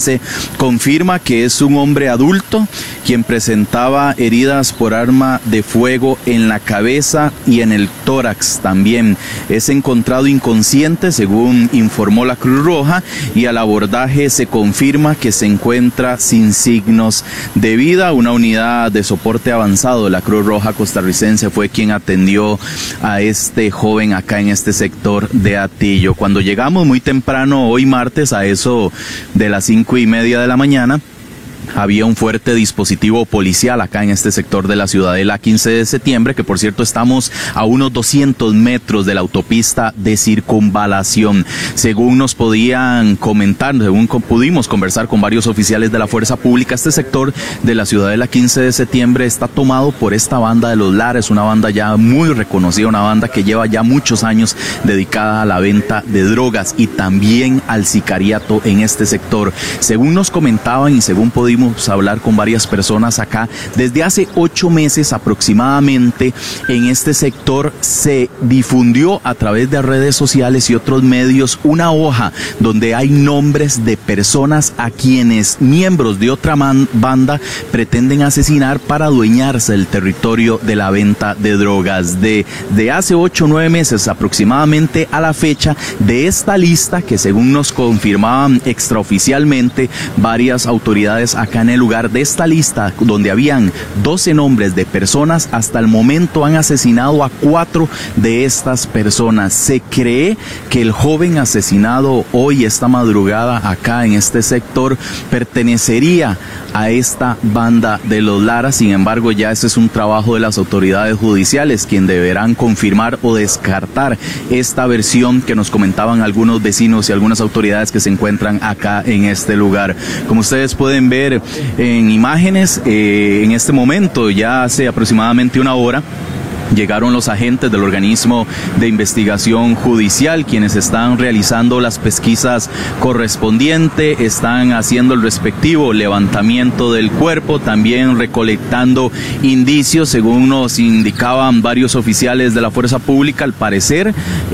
Forense confirma que es un hombre adulto quien presentaba heridas por arma de fuego en la cabeza y en el tórax también. Es encontrado inconsciente, según informó la Cruz Roja, y al abordaje se confirma que se encuentra sin signos de vida. Una unidad de soporte avanzado de la Cruz Roja costarricense fue quien atendió a este joven acá en este sector de Atillo. Cuando llegamos muy temprano hoy martes, a eso de las 5:30 de la mañana, había un fuerte dispositivo policial acá en este sector de la Ciudadela 15 de septiembre, que por cierto estamos a unos 200 metros de la autopista de circunvalación. Según nos podían comentar, según pudimos conversar con varios oficiales de la Fuerza Pública, este sector de la Ciudadela 15 de septiembre está tomado por esta banda de los Lares, una banda ya muy reconocida, una banda que lleva ya muchos años dedicada a la venta de drogas y también al sicariato en este sector. Según nos comentaban y según pudimos hablar con varias personas acá, desde hace 8 meses aproximadamente en este sector se difundió a través de redes sociales y otros medios una hoja donde hay nombres de personas a quienes miembros de otra banda pretenden asesinar para adueñarse del territorio de la venta de drogas. De hace 8 o 9 meses aproximadamente a la fecha de esta lista, que según nos confirmaban extraoficialmente varias autoridades acá en el lugar, de esta lista donde habían 12 nombres de personas, hasta el momento han asesinado a 4 de estas personas. Se cree que el joven asesinado hoy, esta madrugada, acá en este sector, pertenecería a esta banda de los Lara. Sin embargo, ya ese es un trabajo de las autoridades judiciales, quien deberán confirmar o descartar esta versión que nos comentaban algunos vecinos y algunas autoridades que se encuentran acá en este lugar. Como ustedes pueden ver en imágenes, en este momento, ya hace aproximadamente 1 hora, llegaron los agentes del organismo de investigación judicial, quienes están realizando las pesquisas correspondientes, están haciendo el respectivo levantamiento del cuerpo, también recolectando indicios. Según nos indicaban varios oficiales de la Fuerza Pública, al parecer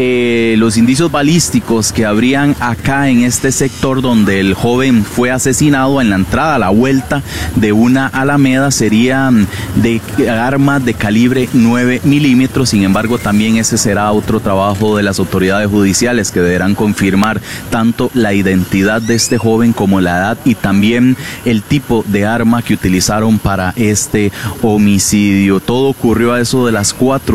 los indicios balísticos que habrían acá en este sector donde el joven fue asesinado, en la entrada a la vuelta de una alameda, serían de armas de calibre 9 milímetros. Sin embargo, también ese será otro trabajo de las autoridades judiciales, que deberán confirmar tanto la identidad de este joven como la edad y también el tipo de arma que utilizaron para este homicidio. Todo ocurrió a eso de las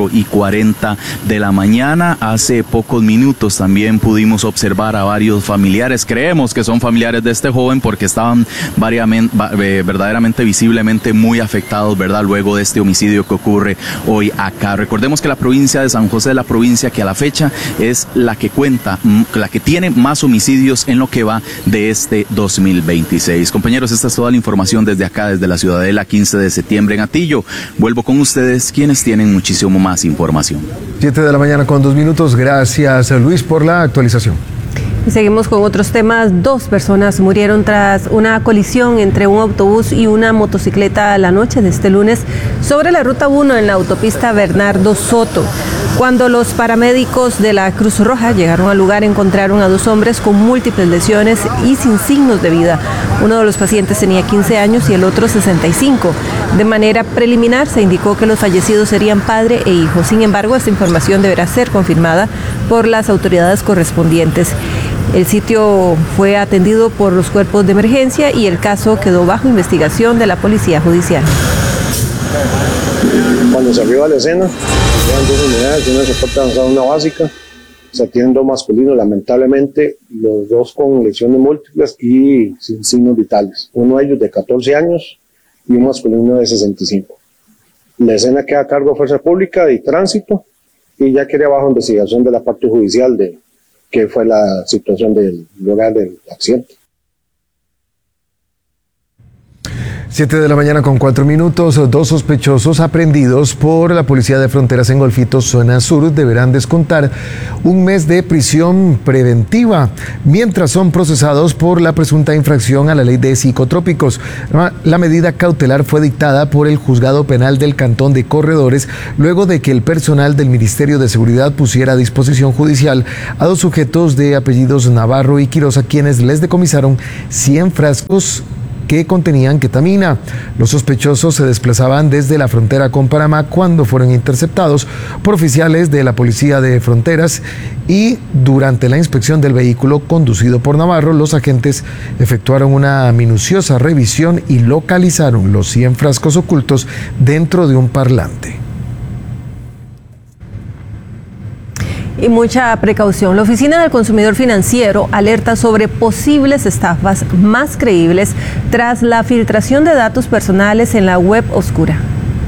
4:40 de la mañana. Hace pocos minutos también pudimos observar a varios familiares, creemos que son familiares de este joven, porque estaban verdaderamente visiblemente muy afectados, ¿verdad?, luego de este homicidio que ocurre hoy acá. Recordemos que la provincia de San José es la provincia que a la fecha es la que tiene más homicidios en lo que va de este 2026. Compañeros, esta es toda la información desde acá, desde la Ciudadela 15 de septiembre en Atillo. Vuelvo con ustedes, quienes tienen muchísimo más información. 7 de la mañana con 2 minutos. Gracias, Luis, por la actualización. Y seguimos con otros temas. 2 personas murieron tras una colisión entre un autobús y una motocicleta la noche de este lunes sobre la Ruta 1 en la autopista Bernardo Soto. Cuando los paramédicos de la Cruz Roja llegaron al lugar, encontraron a 2 hombres con múltiples lesiones y sin signos de vida. Uno de los pacientes tenía 15 años y el otro 65. De manera preliminar se indicó que los fallecidos serían padre e hijo. Sin embargo, esta información deberá ser confirmada por las autoridades correspondientes. El sitio fue atendido por los cuerpos de emergencia y el caso quedó bajo investigación de la Policía Judicial. Cuando se arriba a la escena, llegan 2 unidades, una de soporte avanzado, una básica. Se atienden 2 masculinos, lamentablemente, los 2 con lesiones múltiples y sin signos vitales. Uno de ellos de 14 años y un masculino de 65. La escena queda a cargo de Fuerza Pública y Tránsito y ya queda bajo investigación de la parte judicial de qué fue la situación del lugar del accidente. 7 de la mañana con 4 minutos. 2 sospechosos aprehendidos por la Policía de Fronteras en Golfito, zona sur, deberán descontar un mes de prisión preventiva, mientras son procesados por la presunta infracción a la ley de psicotrópicos. La medida cautelar fue dictada por el Juzgado Penal del Cantón de Corredores, luego de que el personal del Ministerio de Seguridad pusiera a disposición judicial a 2 sujetos de apellidos Navarro y Quiroz, a quienes les decomisaron 100 frascos que contenían ketamina. Los sospechosos se desplazaban desde la frontera con Panamá cuando fueron interceptados por oficiales de la Policía de Fronteras, y durante la inspección del vehículo conducido por Navarro, los agentes efectuaron una minuciosa revisión y localizaron los 100 frascos ocultos dentro de un parlante. Y mucha precaución. La Oficina del Consumidor Financiero alerta sobre posibles estafas más creíbles tras la filtración de datos personales en la web oscura.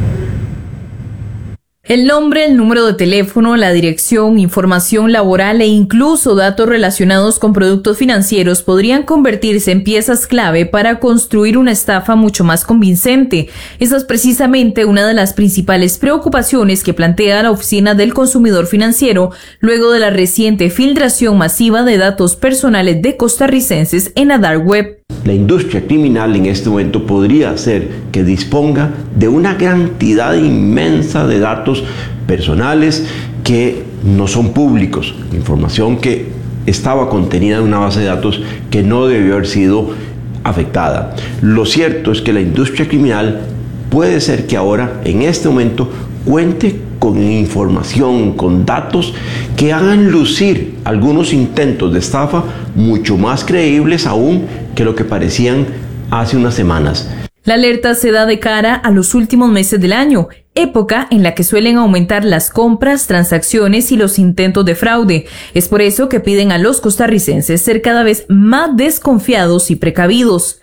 El nombre, el número de teléfono, la dirección, información laboral e incluso datos relacionados con productos financieros podrían convertirse en piezas clave para construir una estafa mucho más convincente. Esa es precisamente una de las principales preocupaciones que plantea la Oficina del Consumidor Financiero luego de la reciente filtración masiva de datos personales de costarricenses en la dark web. La industria criminal en este momento podría ser que disponga de una cantidad inmensa de datos personales que no son públicos, información que estaba contenida en una base de datos que no debió haber sido afectada. Lo cierto es que la industria criminal puede ser que ahora, en este momento, cuente con información, con datos que hagan lucir algunos intentos de estafa mucho más creíbles aún que lo que parecían hace unas semanas. La alerta se da de cara a los últimos meses del año, época en la que suelen aumentar las compras, transacciones y los intentos de fraude. Es por eso que piden a los costarricenses ser cada vez más desconfiados y precavidos.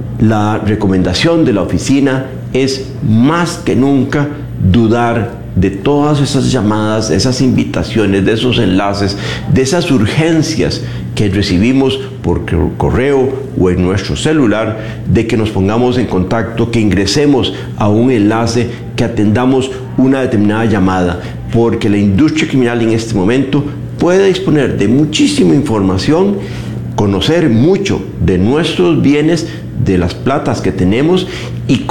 La recomendación de la oficina es más que nunca dudar de todas esas llamadas, de esas invitaciones, de esos enlaces, de esas urgencias que recibimos por correo o en nuestro celular, de que nos pongamos en contacto, que ingresemos a un enlace, que atendamos una determinada llamada, porque la industria criminal en este momento puede disponer de muchísima información, conocer mucho de nuestros bienes, de las platas que tenemos y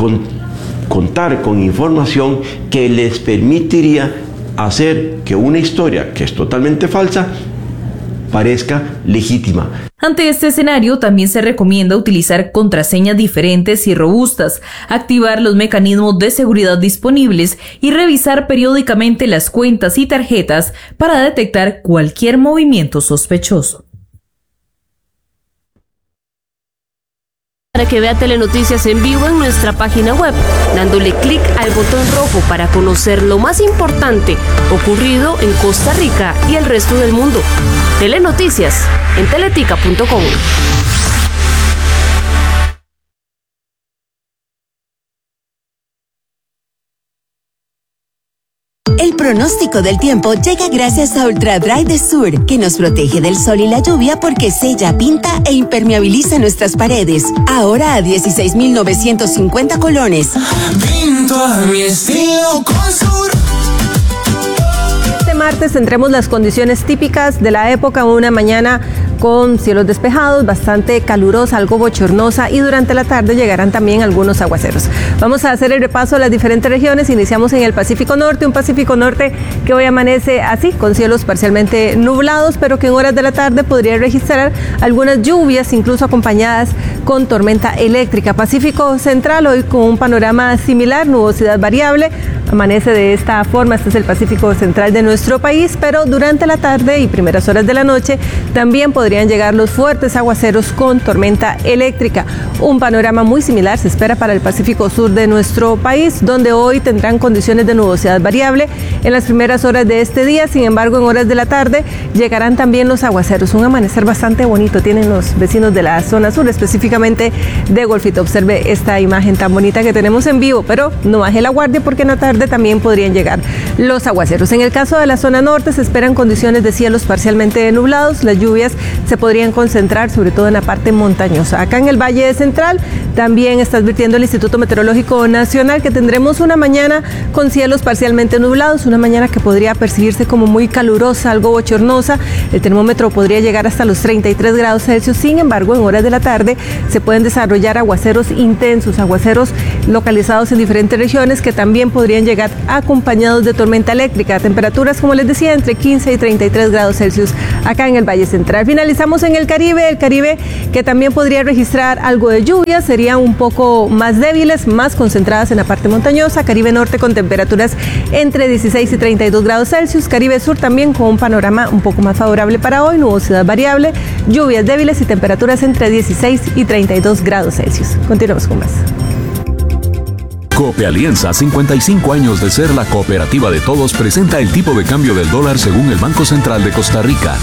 contar con información que les permitiría hacer que una historia que es totalmente falsa parezca legítima. Ante este escenario, también se recomienda utilizar contraseñas diferentes y robustas, activar los mecanismos de seguridad disponibles y revisar periódicamente las cuentas y tarjetas para detectar cualquier movimiento sospechoso. Para que vea Telenoticias en vivo en nuestra página web, dándole clic al botón rojo para conocer lo más importante ocurrido en Costa Rica y el resto del mundo. Telenoticias en teletica.com. El pronóstico del tiempo llega gracias a Ultra Dry de Sur, que nos protege del sol y la lluvia porque sella, pinta e impermeabiliza nuestras paredes. Ahora a 16,950 colones. Pinto a mi estilo con Sur. Este martes tendremos las condiciones típicas de la época, una mañana con cielos despejados, bastante calurosa, algo bochornosa, y durante la tarde llegarán también algunos aguaceros. Vamos a hacer el repaso de las diferentes regiones. Iniciamos en el Pacífico Norte, un Pacífico Norte que hoy amanece así, con cielos parcialmente nublados, pero que en horas de la tarde podría registrar algunas lluvias, incluso acompañadas con tormenta eléctrica. Pacífico Central hoy con un panorama similar, nubosidad variable, amanece de esta forma. Este es el Pacífico Central de nuestro país, pero durante la tarde y primeras horas de la noche también podrían llegar los fuertes aguaceros con tormenta eléctrica. Un panorama muy similar se espera para el Pacífico Sur de nuestro país, donde hoy tendrán condiciones de nubosidad variable en las primeras horas de este día. Sin embargo, en horas de la tarde llegarán también los aguaceros. Un amanecer bastante bonito tienen los vecinos de la zona sur, específicamente de Golfito. Observe esta imagen tan bonita que tenemos en vivo, pero no baje la guardia porque en la tarde también podrían llegar los aguaceros. En el caso de la zona norte se esperan condiciones de cielos parcialmente nublados. Las lluvias se podrían concentrar sobre todo en la parte montañosa. Acá en el Valle Central también está advirtiendo el Instituto Meteorológico Nacional que tendremos una mañana con cielos parcialmente nublados, una mañana que podría percibirse como muy calurosa, algo bochornosa. El termómetro podría llegar hasta los 33 grados Celsius. Sin embargo, en horas de la tarde se pueden desarrollar aguaceros intensos, aguaceros localizados en diferentes regiones que también podrían llegar acompañados de tormenta eléctrica. Temperaturas, como les decía, entre 15 y 33 grados Celsius acá en el Valle Central. Finalizamos en el Caribe que también podría registrar algo de lluvia, serían un poco más débiles, más concentradas en la parte montañosa. Caribe Norte con temperaturas entre 16 y 32 grados Celsius. Caribe Sur también con un panorama un poco más favorable para hoy, nubosidad variable, lluvias débiles y temperaturas entre 16 y 32 grados Celsius. Continuamos con más. Cope Alianza, 55 años de ser la cooperativa de todos, presenta el tipo de cambio del dólar según el Banco Central de Costa Rica.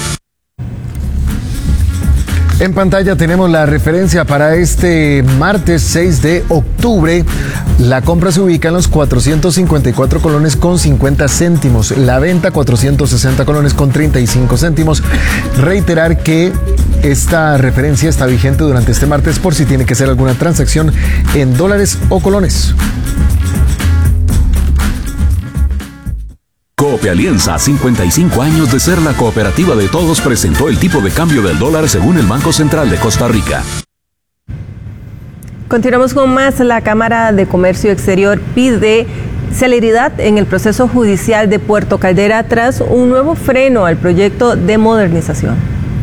En pantalla tenemos la referencia para este martes 6 de octubre. La compra se ubica en los 454 colones con 50 céntimos. La venta 460 colones con 35 céntimos. Reiterar que esta referencia está vigente durante este martes por si tiene que hacer alguna transacción en dólares o colones. Cope Alianza, 55 años de ser la cooperativa de todos, presentó el tipo de cambio del dólar según el Banco Central de Costa Rica. Continuamos con más. La Cámara de Comercio Exterior pide celeridad en el proceso judicial de Puerto Caldera tras un nuevo freno al proyecto de modernización.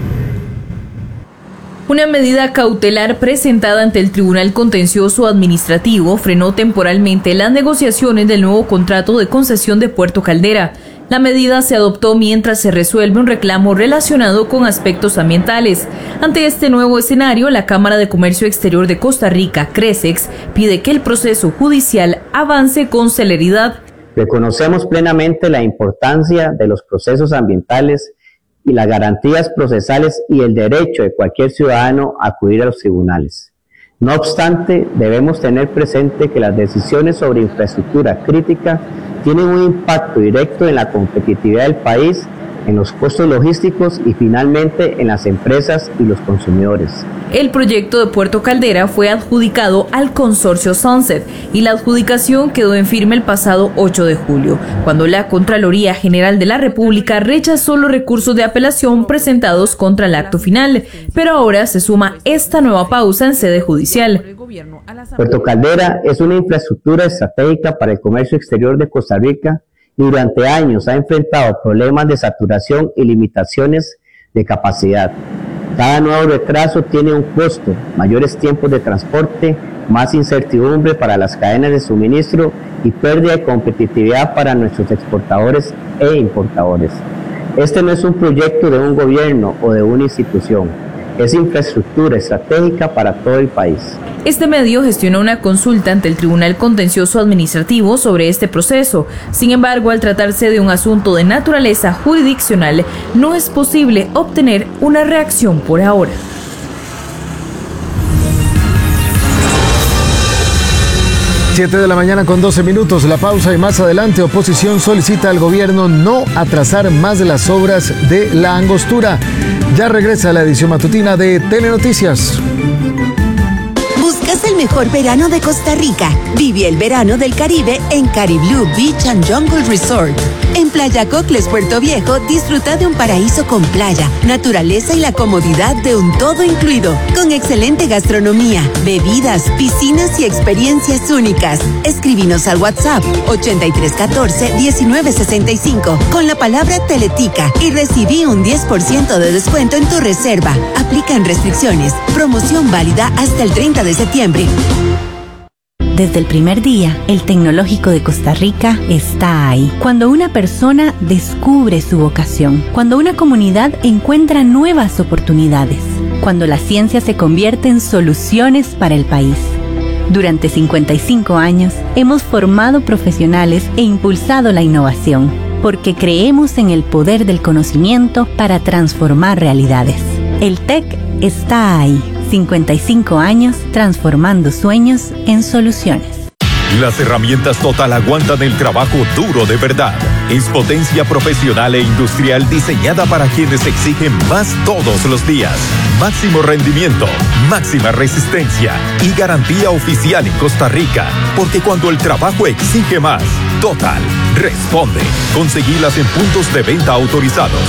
Una medida cautelar presentada ante el Tribunal Contencioso Administrativo frenó temporalmente las negociaciones del nuevo contrato de concesión de Puerto Caldera. La medida se adoptó mientras se resuelve un reclamo relacionado con aspectos ambientales. Ante este nuevo escenario, la Cámara de Comercio Exterior de Costa Rica, CRECEX, pide que el proceso judicial avance con celeridad. Reconocemos plenamente la importancia de los procesos ambientales y las garantías procesales y el derecho de cualquier ciudadano a acudir a los tribunales. No obstante, debemos tener presente que las decisiones sobre infraestructura crítica tienen un impacto directo en la competitividad del país, en los costos logísticos y finalmente en las empresas y los consumidores. El proyecto de Puerto Caldera fue adjudicado al consorcio Sunset y la adjudicación quedó en firme el pasado 8 de julio, cuando la Contraloría General de la República rechazó los recursos de apelación presentados contra el acto final, pero ahora se suma esta nueva pausa en sede judicial. Puerto Caldera es una infraestructura estratégica para el comercio exterior de Costa Rica y durante años ha enfrentado problemas de saturación y limitaciones de capacidad. Cada nuevo retraso tiene un costo, mayores tiempos de transporte, más incertidumbre para las cadenas de suministro y pérdida de competitividad para nuestros exportadores e importadores. Este no es un proyecto de un gobierno o de una institución, es infraestructura estratégica para todo el país. Este medio gestionó una consulta ante el Tribunal Contencioso Administrativo sobre este proceso. Sin embargo, al tratarse de un asunto de naturaleza jurisdiccional, no es posible obtener una reacción por ahora. Siete de la mañana con 12 minutos, la pausa y más adelante oposición solicita al gobierno no atrasar más de las obras de la Angostura. Ya regresa la edición matutina de Telenoticias. ¿Buscas el mejor verano de Costa Rica? Vive el verano del Caribe en Cariblue Beach and Jungle Resort. En Playa Cocles, Puerto Viejo, disfruta de un paraíso con playa, naturaleza y la comodidad de un todo incluido, con excelente gastronomía, bebidas, piscinas y experiencias únicas. Escríbenos al WhatsApp 8314-1965 con la palabra Teletica y recibí un 10% de descuento en tu reserva. Aplican restricciones. Promoción válida hasta el 30 de septiembre. Desde el primer día, el Tecnológico de Costa Rica está ahí. Cuando una persona descubre su vocación, cuando una comunidad encuentra nuevas oportunidades, cuando la ciencia se convierte en soluciones para el país. Durante 55 años, hemos formado profesionales e impulsado la innovación. porque creemos en el poder del conocimiento para transformar realidades. El TEC está ahí, 55 años transformando sueños en soluciones. Las herramientas Total aguantan el trabajo duro de verdad. Es potencia profesional e industrial diseñada para quienes exigen más todos los días. Máximo rendimiento, máxima resistencia y garantía oficial en Costa Rica. Porque cuando el trabajo exige más, Total responde. Conseguilas en puntos de venta autorizados.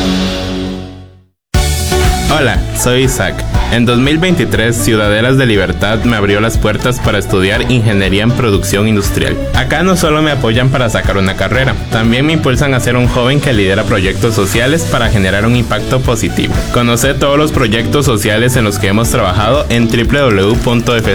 Hola, soy Isaac. En 2023, Ciudadelas de Libertad me abrió las puertas para estudiar Ingeniería en Producción Industrial. Acá no solo me apoyan para sacar una carrera, también me impulsan a ser un joven que lidera proyectos sociales para generar un impacto positivo. Conoce todos los proyectos sociales en los que hemos trabajado en www.fci.edu.sb.